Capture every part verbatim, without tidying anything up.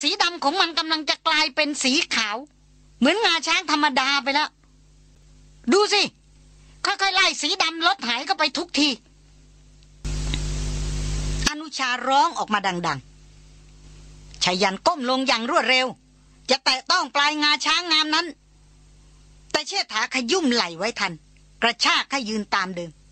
สีดำของมันกำลังจะกลายเป็นสีขาวเหมือนงาช้างธรรมดาไปแล้วดูสิค่อยๆไล่สีดำลดหายเข้าไปทุกทีอนุชาร้องออกมาดังๆชายันก้มลงอย่างรวดเร็วจะแตะต้องปลายงาช้างงามนั้นแต่เชษฐาขยุ่มไหล่ไว้ทันกระชากให้ยืนตามเดิม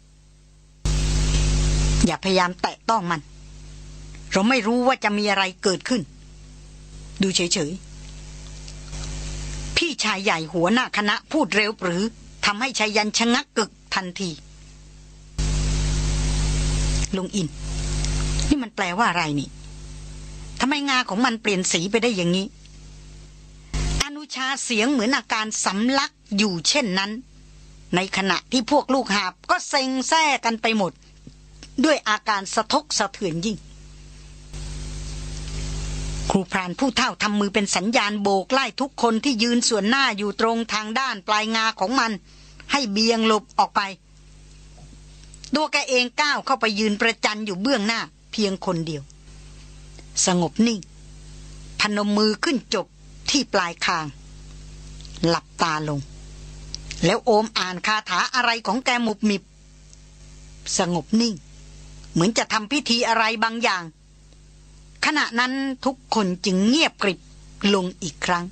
อย่าพยายามแตะต้องมันเราไม่รู้ว่าจะมีอะไรเกิดขึ้นดูเฉยๆพี่ชายใหญ่หัวหน้าคณะพูดเร็วปรือทำให้ชายันชะงักกึกทันทีลุงอินนี่มันแปลว่าอะไรนี่ทำไมงาของมันเปลี่ยนสีไปได้อย่างนี้อนุชาเสียงเหมือนอาการสำลักอยู่เช่นนั้นในขณะที่พวกลูกหาบก็เซ็งแซ่กันไปหมดด้วยอาการสะทกสะเทือนยิ่งครูพรานผู้เฒ่าทำมือเป็นสัญญาณโบกไล่ทุกคนที่ยืนส่วนหน้าอยู่ตรงทางด้านปลายงาของมันให้เบียงหลบออกไปตัวแกเองก้าวเข้าไปยืนประจันอยู่เบื้องหน้าเพียงคนเดียวสงบนิ่งพนมมือขึ้นจบที่ปลายคางหลับตาลงแล้วโอมอ่านคาถาอะไรของแกหมุบมิบสงบนิ่งเหมือนจะทำพิธีอะไรบางอย่างขณะนั้นทุกคนจึงเงียบกริบลงอีกครั้ง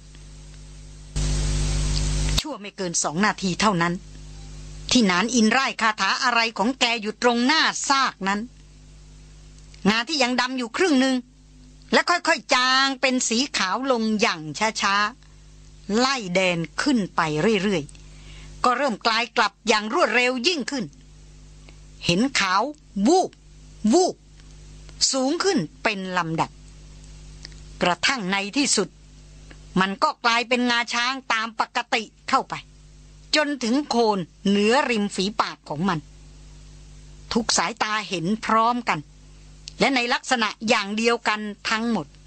ชั่วไม่เกินสองนาทีเท่านั้นที่นานอินไร่คาถาอะไรของแกอยู่ตรงหน้าซากนั้นงาที่ยังดำอยู่ครึ่งหนึ่งและค่อยๆจางเป็นสีขาวลงอย่างช้าๆไล่แดนขึ้นไปเรื่อยๆก็เริ่มกลายกลับอย่างรวดเร็วยิ่งขึ้นเห็นขาววูบวูบสูงขึ้นเป็นลำดับกระทั่งในที่สุดมันก็กลายเป็นงาช้างตามปกติเข้าไปจนถึงโคนเหนือริมฝีปากของมันทุกสายตาเห็นพร้อมกันและในลักษณะอย่างเดียวกันทั้งหมด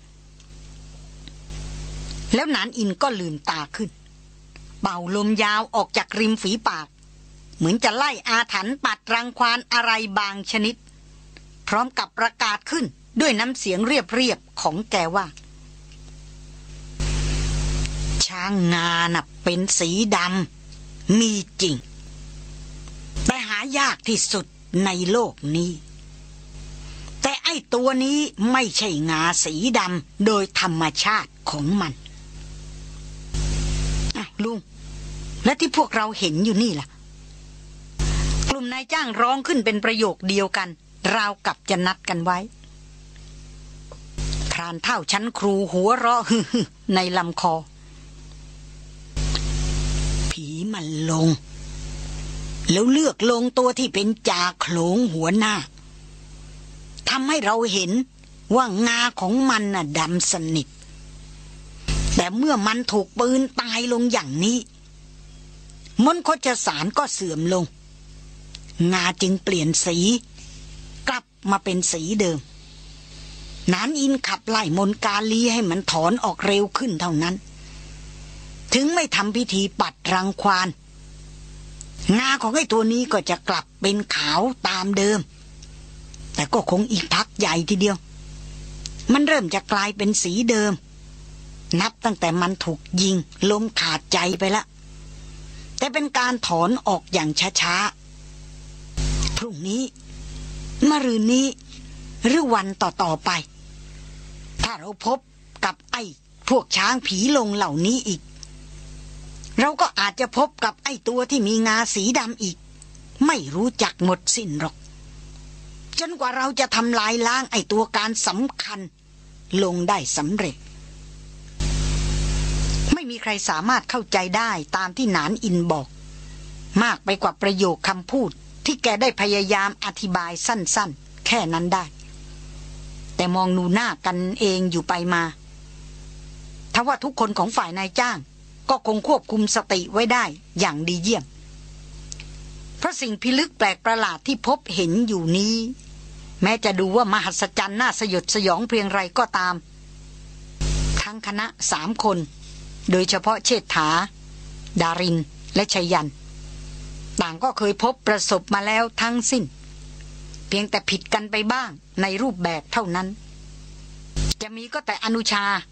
แล้วหนานอินก็ลืมตาขึ้นเป่าลมยาวออกจากริมฝีปากเหมือนจะไล่อาถรรพ์ปัดรังควานอะไรบางชนิดพร้อมกับประกาศขึ้นด้วยน้ำเสียงเรียบๆของแกว่าช้างงาน่ะเป็นสีดำมีจริงแต่หายากที่สุดในโลกนี้แต่ไอ้ตัวนี้ไม่ใช่งาสีดำโดยธรรมชาติของมันอ่ะลุงและที่พวกเราเห็นอยู่นี่ล่ะกลุ่มนายจ้างร้องขึ้นเป็นประโยคเดียวกันราวกับจะนัดกันไว้พรานเฒ่าชั้นครูหัวเราะฮึในลำคอผีมันลงแล้วเลือกลงตัวที่เป็นจ่าโขลงหัวหน้าทำให้เราเห็นว่างาของมันน่ะดำสนิทแต่เมื่อมันถูกปืนตายลงอย่างนี้มนต์โคจรสารก็เสื่อมลงงาจึงเปลี่ยนสีกลับมาเป็นสีเดิมนานอินขับไล่มนต์กาลีให้มันถอนออกเร็วขึ้นเท่านั้นถึงไม่ทำพิธีปัดรังควานงาของไอ้ตัวนี้ก็จะกลับเป็นขาวตามเดิมแต่ก็คงอีกพักใหญ่ทีเดียวมันเริ่มจะกลายเป็นสีเดิมนับตั้งแต่มันถูกยิงล้มขาดใจไปแล้วแต่เป็นการถอนออกอย่างช้าๆพรุ่งนี้มะรืนนี้หรือวันต่อๆไปถ้าเราพบกับไอ้พวกช้างผีลงเหล่านี้อีกเราก็อาจจะพบกับไอ้ตัวที่มีงาสีดำอีกไม่รู้จักหมดสิ้นหรอกจนกว่าเราจะทำลายล้างไอ้ตัวการสำคัญลงได้สำเร็จไม่มีใครสามารถเข้าใจได้ตามที่หนานอินบอกมากไปกว่าประโยคคำพูดที่แกได้พยายามอธิบายสั้นๆแค่นั้นได้แต่มองดูหน้ากันเองอยู่ไปมาทว่าทุกคนของฝ่ายนายจ้างก็คงควบคุมสติไว้ได้อย่างดีเยี่ยมเพราะสิ่งพิลึกแปลกประหลาดที่พบเห็นอยู่นี้แม้จะดูว่ามหัศจรรย์น่าสยดสยองเพียงไรก็ตามทั้งคณะสามคนโดยเฉพาะเชษฐาดารินและชยันต่างก็เคยพบประสบมาแล้วทั้งสิ้นเพียงแต่ผิดกันไปบ้างในรูปแบบเท่านั้นจะมีก็แต่อนุชา